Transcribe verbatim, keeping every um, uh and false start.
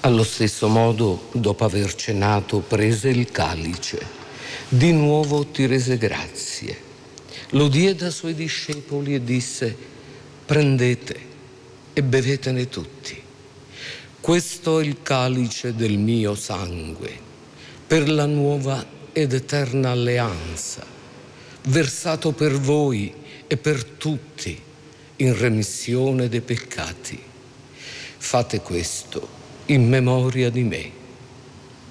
Allo stesso modo, dopo aver cenato, prese il calice. Di nuovo ti rese grazie. Lo diede ai suoi discepoli e disse: prendete e bevetene tutti. Questo è il calice del mio sangue, per la nuova ed eterna alleanza, versato per voi e per tutti in remissione dei peccati. Fate questo in memoria di me.